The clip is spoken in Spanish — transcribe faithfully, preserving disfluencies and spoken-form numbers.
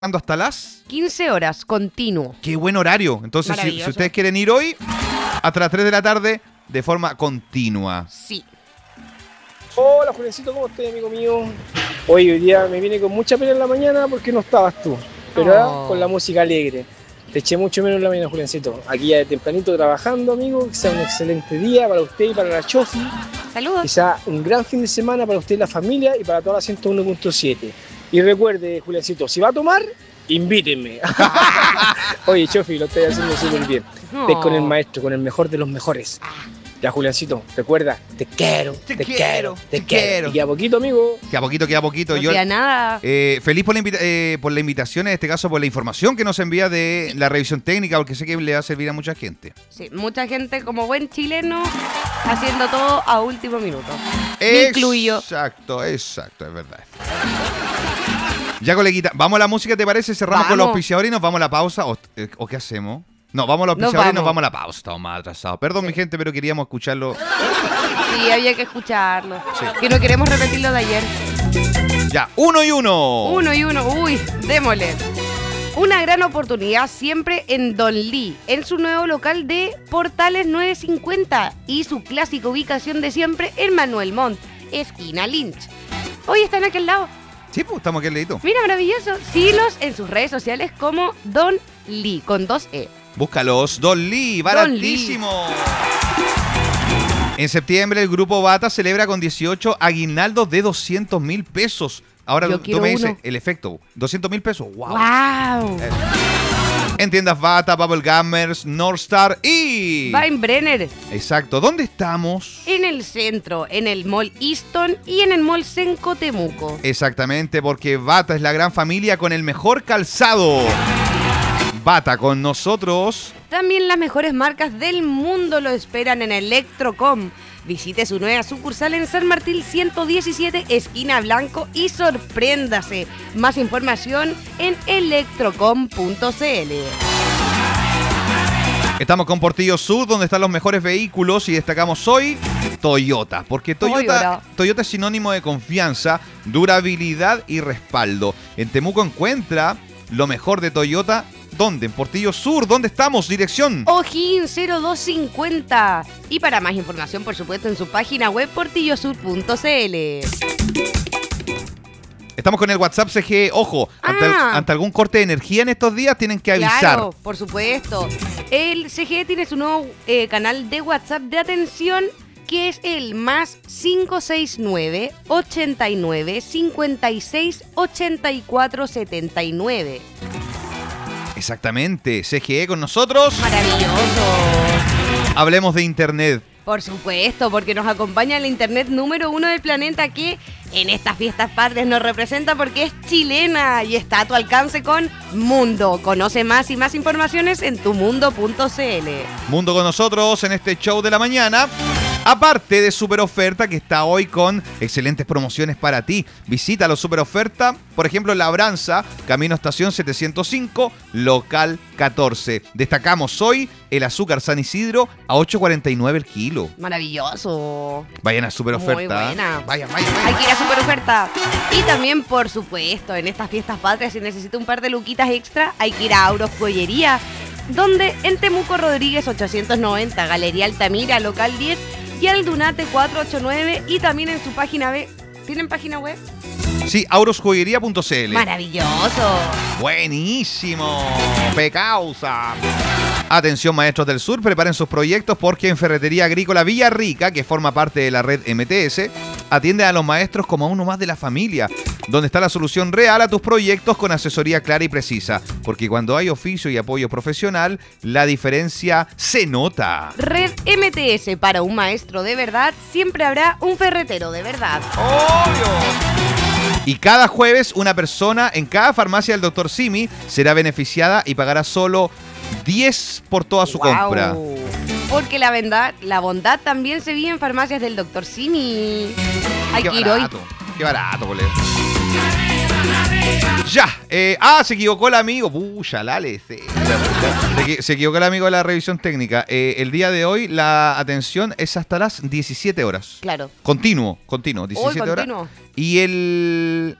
hasta las quince horas, continuo. Qué buen horario. Entonces, si, si ustedes quieren ir hoy, hasta las tres de la tarde, de forma continua. Sí. Hola, Juliancito, ¿cómo estás, amigo mío? Hoy, hoy día me vine con mucha pena en la mañana porque no estabas tú. Pero ahora Oh. con la música alegre. Te eché mucho menos en la mañana, Juliancito. Aquí ya de tempranito trabajando, amigo. Que sea un excelente día para usted y para la Chofi. Saludos. Que sea un gran fin de semana para usted y la familia y para toda la ciento uno punto siete. Y recuerde, Juliancito, si va a tomar, invítenme. Oye, Chofi, lo estoy haciendo súper bien. No. Estés con el maestro, con el mejor de los mejores. Ya, Juliancito, recuerda, te quiero, te, Te quiero, quiero, te te quiero. quiero. Y a poquito, amigo. Queda poquito, queda poquito. No Yo, queda nada. eh, feliz por la, invita- eh, por la invitación, en este caso por la información que nos envía de Sí. la revisión técnica, porque sé que le va a servir a mucha gente. Sí, mucha gente como buen chileno haciendo todo a último minuto. Me incluyo. Exacto, exacto, es verdad. Ya, coleguita, vamos a la música, ¿te parece? Cerramos con los Vamos. auspiciadores y nos vamos a la pausa. ¿O, eh, ¿o qué hacemos? No, vamos a los Nos auspiciadores y nos vamos. vamos a la pausa. Estamos más atrasados. Perdón, Sí. mi gente, pero queríamos escucharlo. Sí, había que escucharlo. Sí. Que no queremos repetir lo de ayer. Ya, uno y uno. Uno y uno. Uy, démosle. Una gran oportunidad siempre en Don Lee, en su nuevo local de Portales novecientos cincuenta y su clásica ubicación de siempre en Manuel Montt, esquina Lynch. Hoy están aquí al lado. Sí, pues estamos aquí al ladito. Mira, maravilloso. Síguelos en sus redes sociales como Don Lee, con dos E. Búscalos. Don Lee, Don baratísimo. En septiembre el grupo Bata celebra con dieciocho aguinaldos de doscientos mil pesos. Ahora Yo tú quiero me dices uno. el efecto. doscientos mil pesos. Wow. ¡Wow! En tiendas Bata, Bubble Gummers, Northstar y... Weinbrenner, Exacto. ¿Dónde estamos? en el centro, en el Mall Easton y en el Mall Senco Temuco. Exactamente, porque Bata es la gran familia con el mejor calzado. Bata con nosotros. También las mejores marcas del mundo lo esperan en Electrocom. Visite su nueva sucursal en San Martín ciento diecisiete, esquina Blanco, y sorpréndase. Más información en electrocom punto c l. Estamos con Portillo Sur, donde están los mejores vehículos, y destacamos hoy Toyota, porque Toyota, Toyota. Toyota es sinónimo de confianza, durabilidad y respaldo. En Temuco encuentra lo mejor de Toyota. ¿Dónde? En Portillo Sur. ¿Dónde estamos? Dirección. O'Higgins cero dos cincuenta. Y para más información, por supuesto, en su página web portillosur punto c l. Estamos con el WhatsApp C G. Ojo, ante, al- Ah. ante algún corte de energía en estos días tienen que avisar. Claro, por supuesto. El C G tiene su nuevo eh, canal de WhatsApp de atención, que es el más cinco seis nueve, ochenta y nueve, cincuenta y seis, ochenta y cuatro, setenta y nueve. Exactamente. C G E con nosotros. Maravilloso. Hablemos de internet. Por supuesto, porque nos acompaña la internet número uno del planeta, que en estas fiestas patrias nos representa porque es chilena y está a tu alcance con Mundo. Conoce más y más informaciones en tumundo punto c l. Mundo con nosotros en este show de la mañana. Aparte de Super Oferta, que está hoy con excelentes promociones para ti. Visita los Super Oferta, por ejemplo, Labranza, Camino Estación setecientos cinco, local catorce. Destacamos hoy el azúcar San Isidro a ocho cuarenta y nueve el kilo. Maravilloso. Vayan a Super Muy Oferta. buena. Vayan, vayan, Hay vayan. que ir a super oferta. Y también, por supuesto, en estas fiestas patrias, si necesita un par de luquitas extra, hay que ir a Auros Joyería, donde en Temuco Rodríguez ochocientos noventa, Galería Altamira, local diez, y Aldunate cuatrocientos ochenta y nueve, y también en su página web. ¿Tienen página web? Sí, aurosjoyería punto c l. Maravilloso. Buenísimo. Pecausa. Atención, maestros del sur, preparen sus proyectos porque en Ferretería Agrícola Villarrica, que forma parte de la red M T S, atiende a los maestros como a uno más de la familia, donde está la solución real a tus proyectos con asesoría clara y precisa. Porque cuando hay oficio y apoyo profesional, la diferencia se nota. Red M T S, para un maestro de verdad, siempre habrá un ferretero de verdad. Y cada jueves, una persona en cada farmacia del doctor Simi será beneficiada y pagará solo diez por toda su Guau. compra. Porque la bondad, la bondad también se vive en farmacias del doctor Simi. Hay Qué que ir hoy. barato, qué barato, colega. Ya, eh, ah, se equivocó el amigo. Pucha, Lale. Se, se, se equivocó el amigo de la revisión técnica. Eh, el día de hoy la atención es hasta las diecisiete horas. Claro. Continuo, continuo, diecisiete horas. continuo. Y el